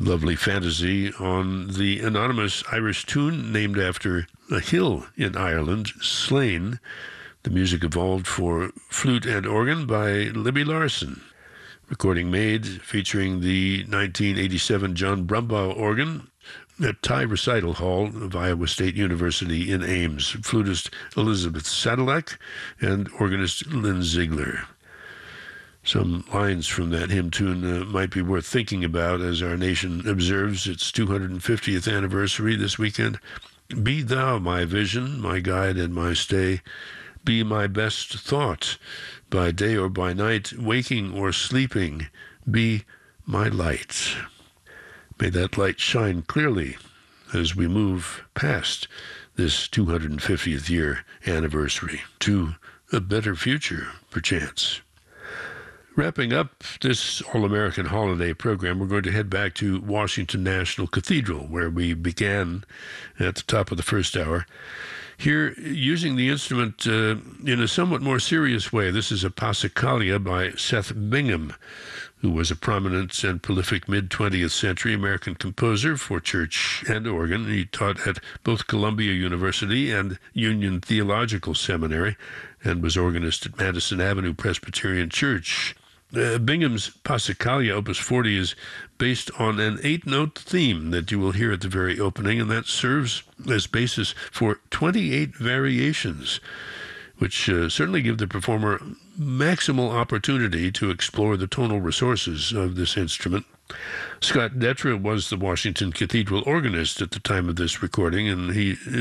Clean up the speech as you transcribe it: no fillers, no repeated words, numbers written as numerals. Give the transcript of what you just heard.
Lovely fantasy on the anonymous Irish tune named after a hill in Ireland, Slane. The music evolved for flute and organ by Libby Larson. Recording made featuring the 1987 John Brumbaugh organ at Thai Recital Hall of Iowa State University in Ames. Flutist Elizabeth Sadilek and organist Lynn Ziegler. Some lines from that hymn tune might be worth thinking about as our nation observes its 250th anniversary this weekend. Be thou my vision, my guide and my stay. Be my best thought, by day or by night, waking or sleeping. Be my light. May that light shine clearly as we move past this 250th year anniversary to a better future, perchance. Wrapping up this All-American Holiday program, we're going to head back to Washington National Cathedral, where we began at the top of the first hour. Here, using the instrument in a somewhat more serious way, this is a Passacaglia by Seth Bingham, who was a prominent and prolific mid-20th century American composer for church and organ. He taught at both Columbia University and Union Theological Seminary and was organist at Madison Avenue Presbyterian Church. Bingham's Passacaglia, Opus 40, is based on an 8-note theme that you will hear at the very opening, and that serves as basis for 28 variations, which certainly give the performer maximal opportunity to explore the tonal resources of this instrument. Scott Detra was the Washington Cathedral organist at the time of this recording, and he